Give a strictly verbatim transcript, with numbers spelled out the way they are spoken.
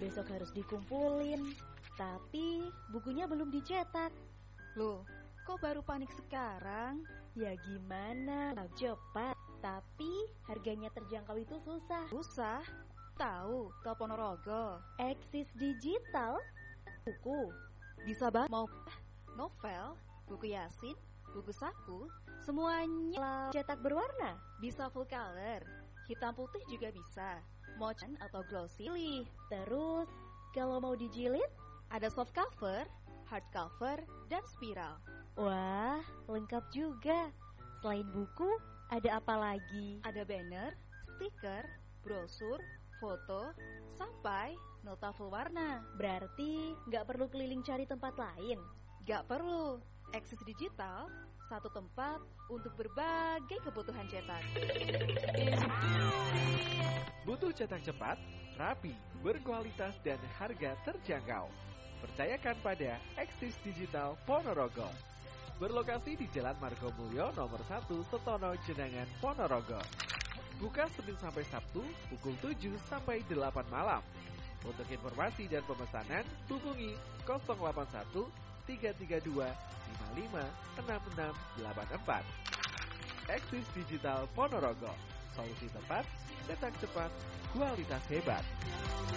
besok harus dikumpulin. Tapi bukunya belum dicetak. Loh, kok baru panik sekarang? Ya gimana, cepat. Tapi harganya terjangkau itu susah. Susah? Tahu, ke Ponorogo. Eksis Digital? Buku? Bisa banget. Mau novel, buku Yasin, buku saku, semuanya cetak berwarna? Bisa full color, hitam putih juga bisa. Mau can atau glossy? Terus, kalau mau dijilid? Ada soft cover, hard cover, dan spiral. Wah, lengkap juga. Selain buku, ada apa lagi? Ada banner, stiker, brosur, foto, sampai nota full warna. Berarti nggak perlu keliling cari tempat lain? Nggak perlu. Eksis Digital, satu tempat untuk berbagai kebutuhan cetak. Butuh cetak cepat, rapi, berkualitas, dan harga terjangkau? Percayakan pada Eksis Digital Ponorogo. Berlokasi di Jalan Margomulyo nomor satu Setono Jenangan, Ponorogo. Buka Senin sampai Sabtu pukul tujuh sampai delapan malam. Untuk informasi dan pemesanan hubungi nol delapan satu tiga tiga dua lima lima enam enam delapan empat. Eksis Digital Ponorogo. Solusi tepat, cetak cepat, kualitas hebat.